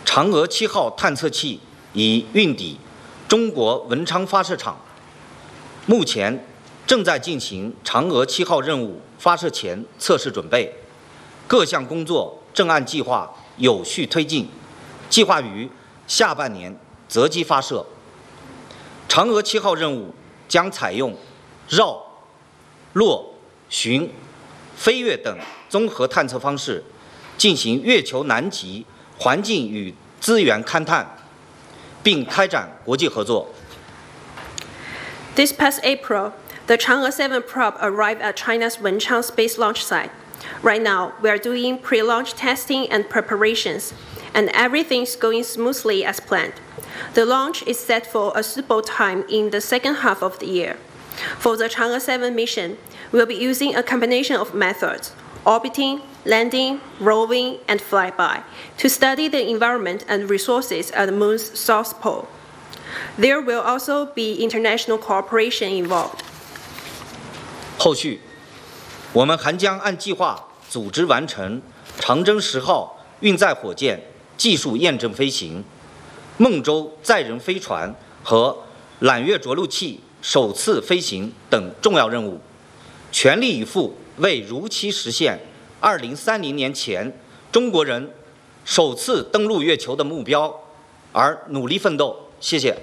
嫦娥7号探测器已运抵中国文昌发射场，目前正在进行嫦娥7号任务发射前测试准备，各项工作正按计划有序推进，计划于下半年择机发射。嫦娥7号任务将采用绕、落、巡、飞跃等综合探测方式，进行月球南极环境与资源勘探，并开展国际合作。 This past April, the Chang'e 7 probe arrived at China's Wenchang Space Launch Site. Right now, we are doing pre-launch testing and preparations, and everything's going smoothly as planned. The launch is set for a suitable time in the second half of the year. For the Chang'e 7 mission, we'll be using a combination of methods: orbiting, landing, roving, and flyby, to study the environment and resources at the Moon's south pole. There will also be international cooperation involved. 后续，我们还将按计划组织完成长征10号运载火箭技术验证飞行、孟舟载人飞船和揽月着陆器首次飞行等重要任务，全力以赴为如期实现2030年前中国人首次登陆月球的目标而努力奋斗。谢谢。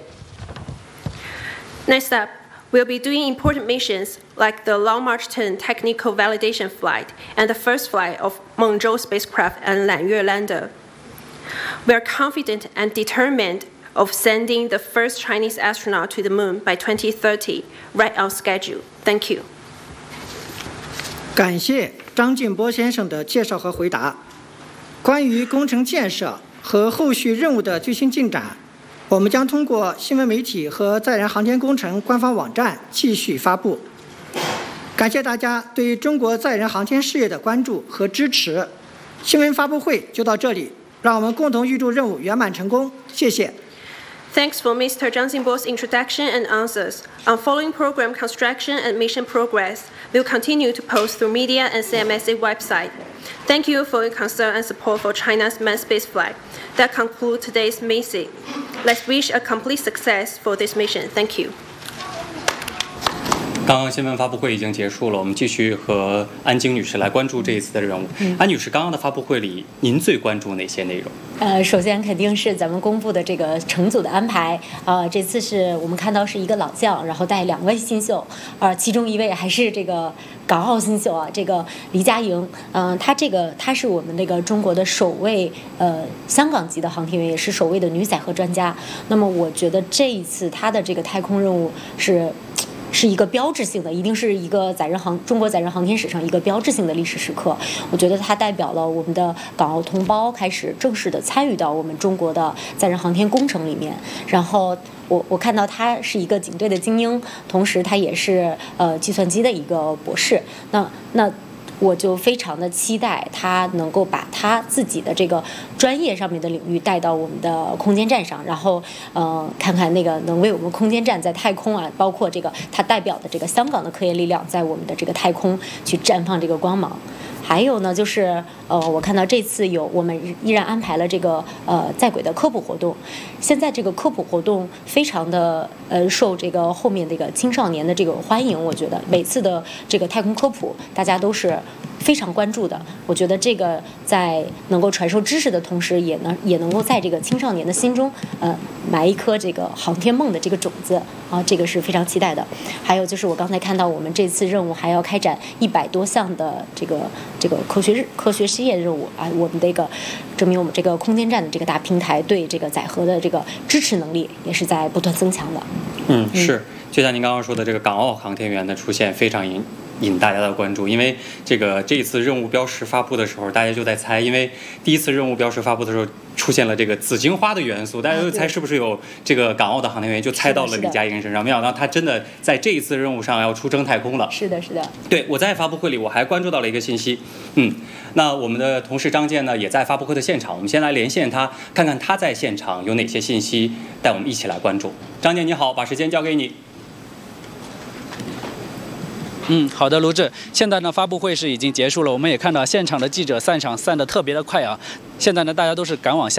Next up, we'll be doing important missions like the Long March 10 technical validation flight and the first flight of Mengzhou spacecraft and Lanyue lander. We are confident and determined of sending the first Chinese astronaut to the moon by 2030, right on schedule. Thank you. 感谢张进波先生的介绍和回答。关于工程建设和后续任务的最新进展，我们将通过新闻媒体和载人航天工程官方网站继续发布。感谢大家对中国载人航天事业的关注和支持。新闻发布会就到这里，让我们共同预祝任务圆满成功。谢谢。 Thanks for Mr. Zhang Xinbo's introduction and answers. On following program construction and mission progress, we'll continue to post through media and CMSA website. Thank you for your concern and support for China's manned spaceflight. That concludes today's meeting. Let's wish a complete success for this mission. Thank you. 刚刚新闻发布会已经结束了，我们继续和安京女士来关注这一次的任务。安女士，刚刚的发布会里，您最关注哪些内容？ 首先肯定是咱们公布的这个乘组的安排。这次是我们看到是一个老将，然后带2位新秀，其中一位还是这个港澳新秀啊，这个黎佳莹。她是我们那个中国的首位香港籍的航天员，也是首位的女载荷专家。那么我觉得这一次她的这个太空任务是一个标志性的，一定是一个中国载人航天史上一个标志性的历史时刻。我觉得它代表了我们的港澳同胞开始正式的参与到我们中国的载人航天工程里面。然后我看到他是一个警队的精英，同时他也是计算机的一个博士。那我就非常的期待他能够把他自己的这个专业上面的领域带到我们的空间站上，然后看看那个能为我们空间站在太空啊，包括这个他代表的这个香港的科研力量在我们的这个太空去绽放这个光芒。还有呢，就是我看到这次我们依然安排了这个在轨的科普活动。现在这个科普活动非常的受这个后面这个青少年的这个欢迎，我觉得每次的这个太空科普大家都是非常关注的。我觉得这个在能够传授知识的同时，也能够在这个青少年的心中埋一颗这个航天梦的这个种子啊，这个是非常期待的。还有就是我刚才看到我们这次任务还要开展100多项的这个科学实验任务啊，我们这个证明我们这个空间站的这个大平台对这个载荷的这个支持能力也是在不断增强的。 是，就像您刚刚说的，这个港澳航天员的出现非常引大家的关注，因为这一次任务标识发布的时候，大家就在猜，因为第一次任务标识发布的时候出现了这个紫荆花的元素，大家就猜是不是有这个港澳的航天员，就猜到了李佳莹身上，没想到他真的在这一次任务上要出征太空了。 是的。 对，我在发布会里我还关注到了一个信息，那我们的同事张健呢也在发布会的现场，我们先来连线他，看看他在现场有哪些信息，带我们一起来关注。张健你好，把时间交给你。 好的，卢志。现在呢，发布会是已经结束了，我们也看到现场的记者散场散得特别的快啊。现在呢，大家都是赶往下。